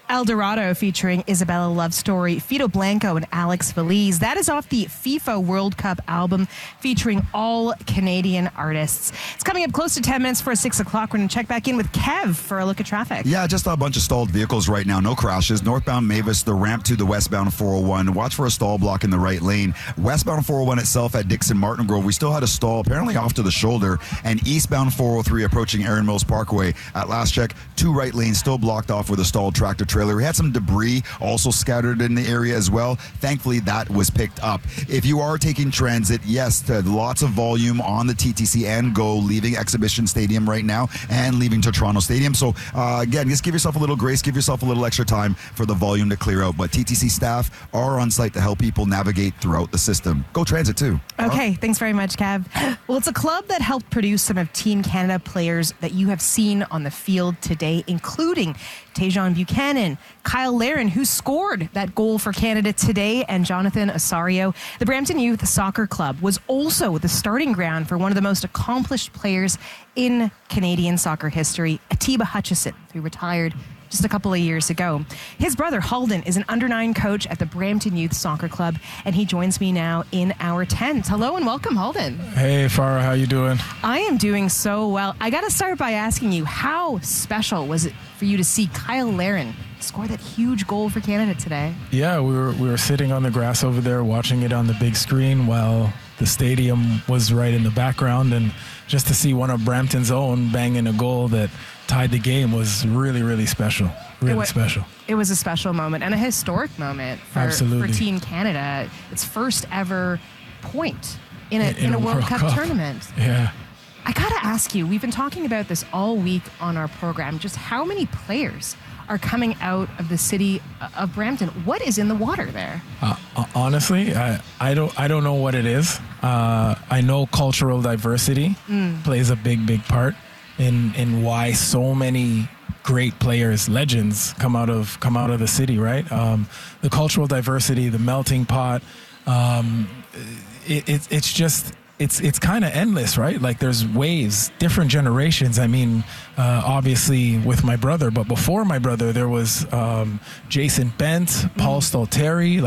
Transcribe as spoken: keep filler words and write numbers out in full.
El Dorado featuring Isabella Love Story, Fido Blanco, and Alex Feliz. That is off the FIFA World Cup album featuring all Canadian artists. It's coming up close to ten minutes for six o'clock. We're going to check back in with Kev for a look at traffic. Yeah, just a bunch of stalled vehicles right now. No crashes. Northbound Mavis, the ramp to the westbound four oh one. Watch for a stall block in the right lane. Westbound four oh one itself at Dixon Martin Grove, we still had a stall apparently off to the shoulder. And eastbound four oh three approaching Erin Mills Parkway. At last check, two right lanes still blocked off with a stalled tractor trailer. We had some debris also scattered in the area as well. Thankfully, that was picked up. If you are taking transit, yes, lots of volume on the T T C and GO, leaving Exhibition Stadium right now and leaving to Toronto Stadium. So, uh, again, just give yourself a little grace, give yourself a little extra time for the volume to clear out. But T T C staff are on site to help people navigate throughout the system. Go Transit, too. Okay, huh? Thanks very much, Kev. Well, it's a club that helped produce some of Team Canada players that you have seen on the field today, including Tajon Buchanan, Kyle Larin, who scored that goal for Canada today, and Jonathan Osorio. The Brampton Youth Soccer Club was also the starting ground for one of the most accomplished players in Canadian soccer history, Atiba Hutchison, who retired just a couple of years ago. His brother, Halden, is an under nine coach at the Brampton Youth Soccer Club, and he joins me now in our tent. Hello and welcome, Halden. Hey, Farah, how you doing? I am doing so well. I got to start by asking you, how special was it for you to see Kyle Larin score that huge goal for Canada today? Yeah, we were we were sitting on the grass over there watching it on the big screen while the stadium was right in the background, and just to see one of Brampton's own banging a goal that tied the game was really, really special. Really it was, special. It was a special moment and a historic moment for, Absolutely. for Team Canada. Its first ever point in a, in, in a, a World, World Cup, Cup tournament. Yeah. I got to ask you, we've been talking about this all week on our program, just how many players are coming out of the city of Brampton? What is in the water there? Uh, honestly, I, I don't I don't know what it is. Uh, I know cultural diversity mm. plays a big, big part in in why so many great players, legends, come out of come out of the city, right? Um, the cultural diversity, the melting pot. Um, it, it, it's just. It's it's kind of endless, right? Like there's waves, different generations. I mean, uh, obviously with my brother, but before my brother, there was um, Jason Bent, Paul Stalteri.